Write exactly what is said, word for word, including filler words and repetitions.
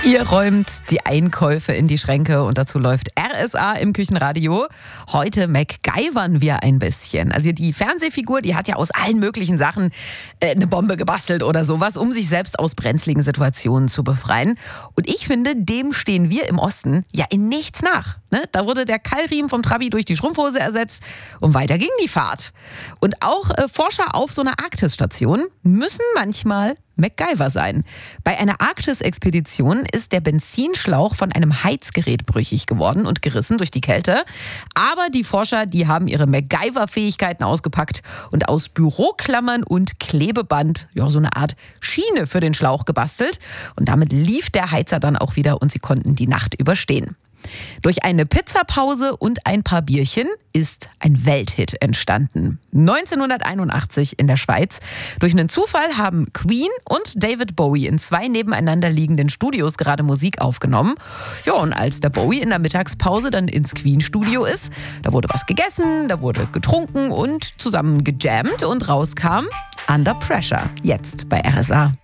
Ihr räumt die Einkäufe in die Schränke und dazu läuft R S A im Küchenradio. Heute MacGyvern wir ein bisschen. Also die Fernsehfigur, die hat ja aus allen möglichen Sachen äh, eine Bombe gebastelt oder sowas, um sich selbst aus brenzligen Situationen zu befreien. Und ich finde, dem stehen wir im Osten ja in nichts nach. Ne? Da wurde der Keilriemen vom Trabi durch die Schrumpfhose ersetzt und weiter ging die Fahrt. Und auch äh, Forscher auf so einer Arktis-Station müssen manchmal MacGyver sein. Bei einer Arktis-Expedition ist der Benzinschlauch von einem Heizgerät brüchig geworden und gerissen durch die Kälte. Aber die Forscher, die haben ihre MacGyver-Fähigkeiten ausgepackt und aus Büroklammern und Klebeband ja, so eine Art Schiene für den Schlauch gebastelt. Und damit lief der Heizer dann auch wieder und sie konnten die Nacht überstehen. Durch eine Pizzapause und ein paar Bierchen ist ein Welthit entstanden. neunzehnhunderteinundachtzig in der Schweiz. Durch einen Zufall haben Queen und David Bowie in zwei nebeneinander liegenden Studios gerade Musik aufgenommen. Ja, und als der Bowie in der Mittagspause dann ins Queen-Studio ist, da wurde was gegessen, da wurde getrunken und zusammen gejammt und rauskam Under Pressure. Jetzt bei R S A.